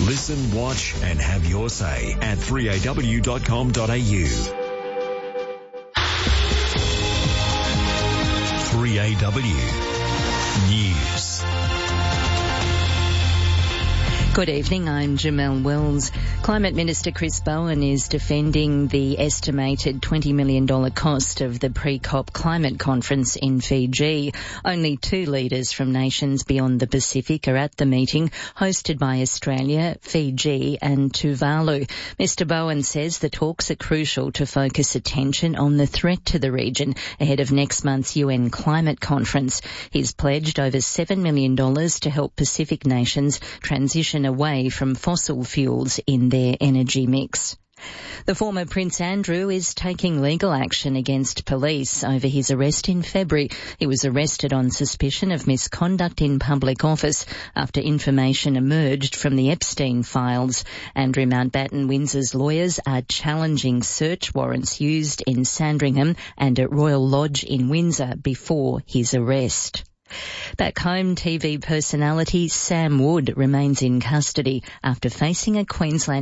Listen, watch and have your say at 3aw.com.au. 3AW News. Good evening, I'm Jamelle Wells. Climate Minister Chris Bowen is defending the estimated $20 million cost of the pre-COP climate conference in Fiji. Only 2 leaders from nations beyond the Pacific are at the meeting, hosted by Australia, Fiji and Tuvalu. Mr Bowen says the talks are crucial to focus attention on the threat to the region ahead of next month's UN climate conference. He's pledged over $7 million to help Pacific nations transition away from fossil fuels in their energy mix. The former Prince Andrew is taking legal action against police over his arrest in February. He was arrested on suspicion of misconduct in public office after information emerged from the Epstein files. Andrew Mountbatten Windsor's lawyers are challenging search warrants used in Sandringham and at Royal Lodge in Windsor before his arrest. Back home, TV personality Sam Wood remains in custody after facing a Queensland